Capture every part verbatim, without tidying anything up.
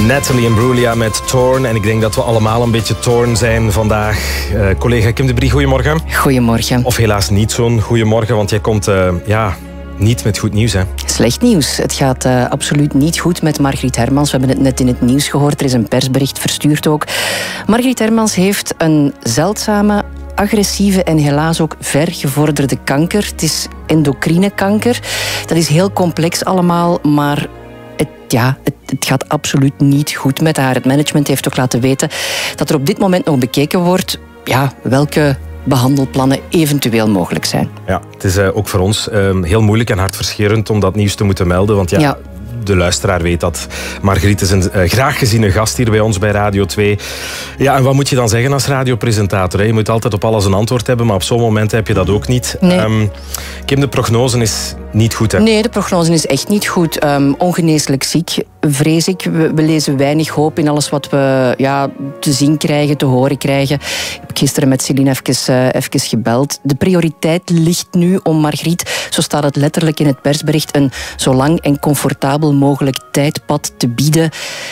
Natalie Imbruglia met Torn. En ik denk dat we allemaal een beetje torn zijn vandaag. Uh, collega Kim de Brie, goedemorgen. Goedemorgen. Of helaas niet zo'n goedemorgen, want jij komt uh, ja, niet met goed nieuws, hè? Slecht nieuws. Het gaat uh, absoluut niet goed met Margriet Hermans. We hebben het net in het nieuws gehoord. Er is een persbericht verstuurd ook. Margriet Hermans heeft een zeldzame, agressieve en helaas ook vergevorderde kanker. Het is endocrine kanker. Dat is heel complex allemaal, maar het, ja, het, het gaat absoluut niet goed met haar. Het management heeft ook laten weten dat er op dit moment nog bekeken wordt ja, welke behandelplannen eventueel mogelijk zijn. Ja, het is uh, ook voor ons uh, heel moeilijk en hartverscheurend om dat nieuws te moeten melden, want ja... ja. De luisteraar weet dat. Margriet is een uh, graag geziene gast hier bij ons bij Radio twee. Ja, en wat moet je dan zeggen als radiopresentator? Hè? Je moet altijd op alles een antwoord hebben, maar op zo'n moment heb je dat ook niet. Nee. Um, Kim, de prognose is niet goed, hè? Nee, de prognose is echt niet goed. Um, ongeneeslijk ziek, vrees ik. We, we lezen weinig hoop in alles wat we ja, te zien krijgen, te horen krijgen. Ik heb gisteren met Céline even, uh, even gebeld. De prioriteit ligt nu om Margriet, zo staat het letterlijk in het persbericht, een zo lang en comfortabel mogelijk tijdpad te bieden.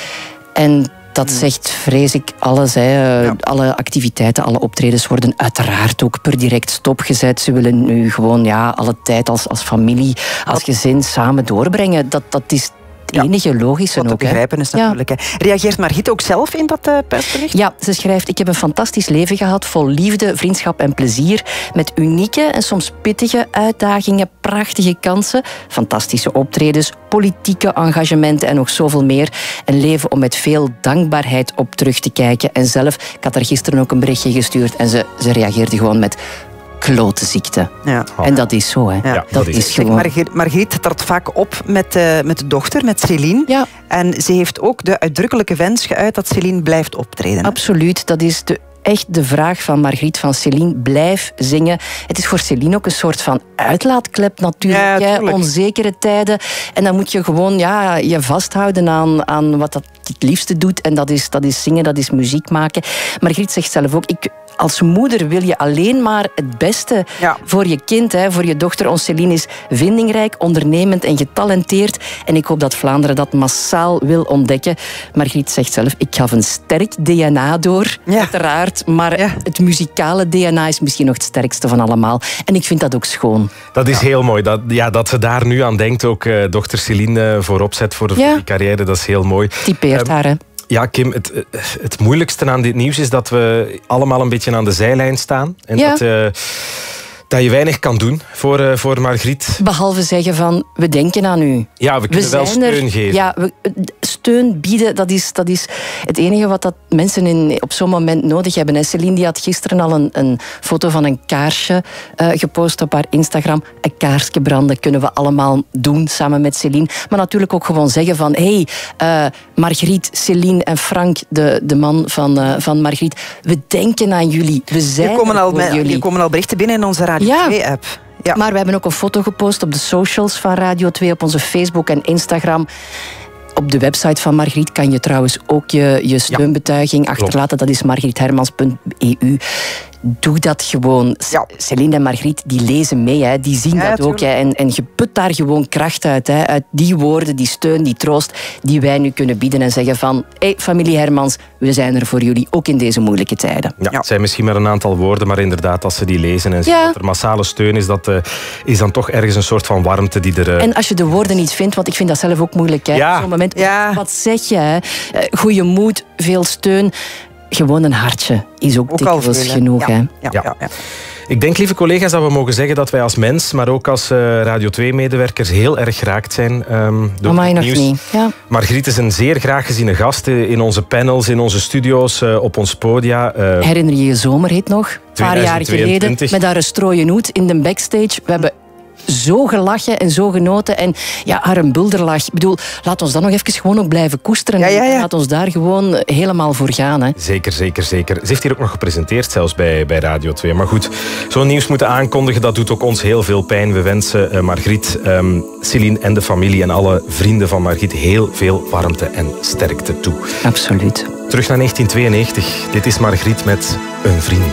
En dat zegt, vrees ik, alles. Hè. Ja. Alle activiteiten, alle optredens worden uiteraard ook per direct stopgezet. Ze willen nu gewoon ja, alle tijd als, als familie, als gezin samen doorbrengen. Dat, dat is het enige ja, logische wat ook. te begrijpen is natuurlijk. Ja. Hè. Reageert Margriet ook zelf in dat uh, persbericht? Ja, ze schrijft: ik heb een fantastisch leven gehad, vol liefde, vriendschap en plezier, met unieke en soms pittige uitdagingen, prachtige kansen, fantastische optredens, politieke engagementen en nog zoveel meer. Een leven om met veel dankbaarheid op terug te kijken. En zelf, ik had haar gisteren ook een berichtje gestuurd en ze, ze reageerde gewoon met klote ziekte. Ja. En dat is zo, hè. Ja, dat, dat is, is gewoon... Margriet, Margriet trad vaak op met, uh, met de dochter, met Céline. Ja. En ze heeft ook de uitdrukkelijke wens geuit dat Céline blijft optreden. Absoluut, dat is de echt de vraag van Margriet, van Céline, blijf zingen. Het is voor Céline ook een soort van uitlaatklep natuurlijk. Ja, hè? Onzekere tijden. En dan moet je gewoon ja, je vasthouden aan, aan wat dat het liefste doet. En dat is, dat is zingen, dat is muziek maken. Margriet zegt zelf ook, ik, als moeder wil je alleen maar het beste ja. voor je kind, hè, voor je dochter. Ons Céline is vindingrijk, ondernemend en getalenteerd. En ik hoop dat Vlaanderen dat massaal wil ontdekken. Margriet zegt zelf, ik gaf een sterk D N A door, ja. uiteraard. Maar ja. het muzikale D N A is misschien nog het sterkste van allemaal. En ik vind dat ook schoon. Dat is ja. heel mooi. Dat, ja, dat ze daar nu aan denkt, ook uh, dochter Céline uh, voorop zet voor, ja. voor die carrière. Dat is heel mooi. Typeert uh, haar, hè. Ja, Kim, het, het moeilijkste aan dit nieuws is dat we allemaal een beetje aan de zijlijn staan. En ja. dat, uh, dat je weinig kan doen voor, uh, voor Margriet. Behalve zeggen van, we denken aan u. Ja, we kunnen we wel steun er, geven. Ja, we, steun bieden, dat is, dat is het enige wat dat mensen in, op zo'n moment nodig hebben. En Céline die had gisteren al een, een foto van een kaarsje uh, gepost op haar Instagram. Een kaarsje branden kunnen we allemaal doen samen met Céline. Maar natuurlijk ook gewoon zeggen van, hé, hey, uh, Margriet, Céline en Frank, de, de man van, uh, van Margriet, we denken aan jullie. We zijn er komen al voor jullie. Er komen al berichten binnen in onze Radio twee-app. Ja. Maar we hebben ook een foto gepost op de socials van Radio twee, op onze Facebook en Instagram. Op de website van Margriet kan je trouwens ook je, je steunbetuiging ja, achterlaten. Dat is margriet hermans punt e u. Doe dat gewoon. Ja. Céline en Margriet, die lezen mee, hè. Die zien ja, dat ook. Hè. En, en je put daar gewoon kracht uit. Hè. Uit die woorden, die steun, die troost, die wij nu kunnen bieden en zeggen van, hé, hey, familie Hermans, we zijn er voor jullie, ook in deze moeilijke tijden. Ja, ja. Het zijn misschien maar een aantal woorden, maar inderdaad, als ze die lezen en zien ja. dat er massale steun is, dat uh, is dan toch ergens een soort van warmte die er... Uh... En als je de woorden niet vindt, want ik vind dat zelf ook moeilijk, hè. Ja. Op zo'n moment, ja. wat zeg je? Hè? Goeie moed, veel steun. Gewoon een hartje is ook, ook dikwijls genoeg. Ja. Hè? Ja, ja, ja, ja. Ik denk, lieve collega's, dat we mogen zeggen dat wij als mens, maar ook als uh, Radio twee-medewerkers heel erg geraakt zijn um, door Amai, het nog nieuws. niet. Ja. Margriet is een zeer graag geziene gast in onze panels, in onze studio's, uh, op ons podia. Uh, Herinner je je zomer heet nog? Een paar jaar geleden, met haar strooien hoed in de backstage. We hebben zo gelachen en zo genoten. En ja, haar een bulderlach. Ik bedoel, laat ons dan nog even gewoon ook blijven koesteren. Ja, ja, ja. Laat ons daar gewoon helemaal voor gaan. Hè. Zeker, zeker, zeker. Ze heeft hier ook nog gepresenteerd, zelfs bij, bij Radio twee. Maar goed, zo'n nieuws moeten aankondigen, dat doet ook ons heel veel pijn. We wensen uh, Margriet, um, Céline en de familie en alle vrienden van Margriet heel veel warmte en sterkte toe. Absoluut. Terug naar negentien tweeënnegentig. Dit is Margriet met Een Vriend.